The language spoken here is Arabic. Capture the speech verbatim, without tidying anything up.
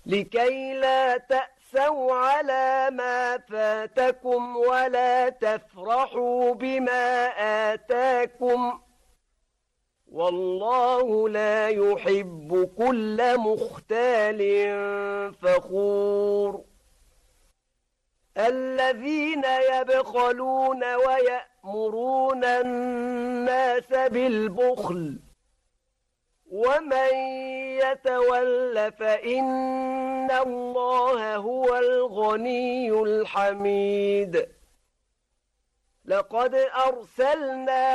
لكي لا تأسوا على ما فاتكم ولا تفرحوا بما آتاكم والله لا يحب كل مختال فخور الذين يبخلون ويأمرون الناس بالبخل ومن يتول فإن الله هو الغني الحميد لقد أرسلنا